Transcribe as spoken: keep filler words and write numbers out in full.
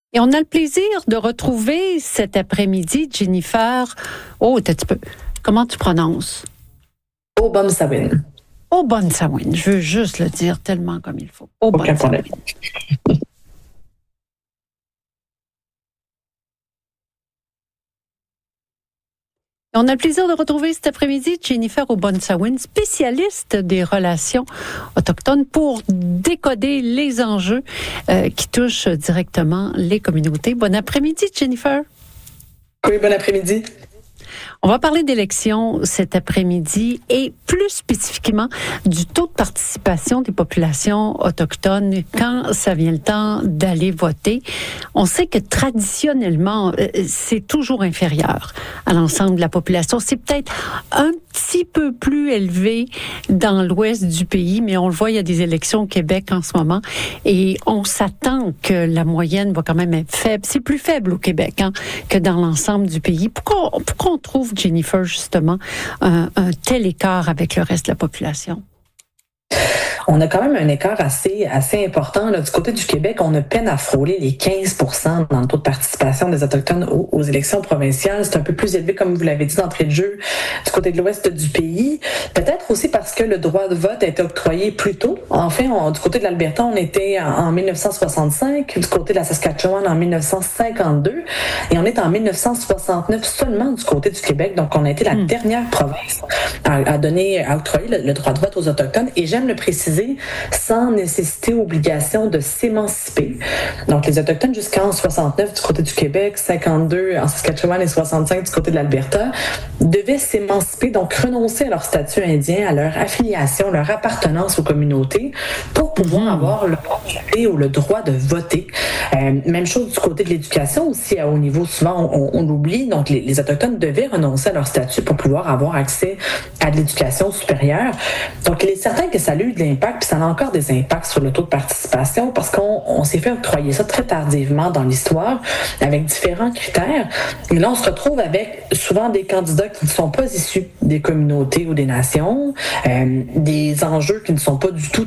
Et on a le plaisir de retrouver cet après-midi Jennifer. Oh, un petit peu. Comment tu prononces? Obomsawin. Obomsawin. Je veux juste le dire tellement comme il faut. Obomsawin. On a le plaisir de retrouver cet après-midi Jennifer Obomsawin, spécialiste des relations autochtones, pour décoder les enjeux euh, qui touchent directement les communautés. Bon après-midi, Jennifer. Oui, bon après-midi. On va parler d'élections cet après-midi et plus spécifiquement du taux de participation des populations autochtones quand ça vient le temps d'aller voter. On sait que traditionnellement, c'est toujours inférieur à l'ensemble de la population. C'est peut-être un petit peu plus élevé dans l'ouest du pays, mais on le voit, il y a des élections au Québec en ce moment et on s'attend que la moyenne va quand même être faible. C'est plus faible au Québec hein, que dans l'ensemble du pays. Pourquoi, pourquoi on trouve, Jennifer, justement, un, un tel écart avec le reste de la population? On a quand même un écart assez, assez important. Là. Du côté du Québec, on a peine à frôler les quinze pour cent dans le taux de participation des Autochtones aux, aux élections provinciales. C'est un peu plus élevé, comme vous l'avez dit, d'entrée de jeu du côté de l'ouest du pays. Peut-être aussi parce que le droit de vote a été octroyé plus tôt. Enfin, on, du côté de l'Alberta, on était en, en dix-neuf cent soixante-cinq, du côté de la Saskatchewan en dix-neuf cent cinquante-deux, et on est en dix-neuf cent soixante-neuf seulement du côté du Québec. Donc, on a été la mmh. dernière province à, à donner, à octroyer le, le droit de vote aux Autochtones. Et j'aime le préciser, sans nécessité ou obligation de s'émanciper. Donc, les Autochtones jusqu'en soixante-neuf du côté du Québec, cinquante-deux en Saskatchewan et soixante-cinq du côté de l'Alberta, devaient s'émanciper, donc renoncer à leur statut indien, à leur affiliation, leur appartenance aux communautés pour pouvoir mmh. avoir le droit de voter ou le droit de voter. Euh, même chose du côté de l'éducation aussi, à haut niveau, souvent on, on l'oublie, donc les, les Autochtones devaient renoncer à leur statut pour pouvoir avoir accès à de l'éducation supérieure. Donc, il est certain que ça a eu de l'impact, puis ça a encore des impacts sur le taux de participation parce qu'on on s'est fait octroyer ça très tardivement dans l'histoire avec différents critères. Et là, on se retrouve avec souvent des candidats qui ne sont pas issus des communautés ou des nations, euh, des enjeux qui ne sont pas du tout